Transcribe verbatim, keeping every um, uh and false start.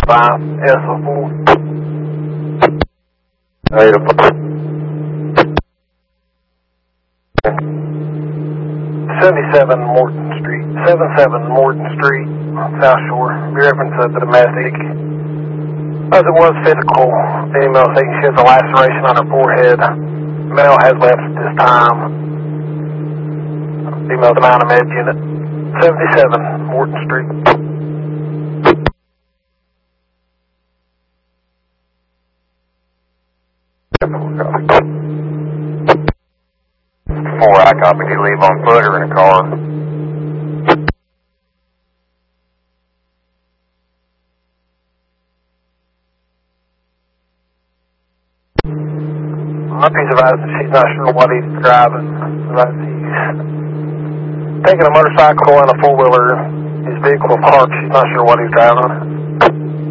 five, S O four. eight oh four. seventy-seven Morton Street, seventy-seven Morton Street, South Shore. Be reference to the domestic. As it was physical, the email saying she has a laceration on her forehead. Male has left at this time. Email to Mount Med Unit, seventy-seven Morton Street. Four, I copy. Do you leave on foot or in a car? He's advised that she's not sure what he's driving. Advised he's taking a motorcycle and a four-wheeler. His vehicle parked. She's not sure what he's driving.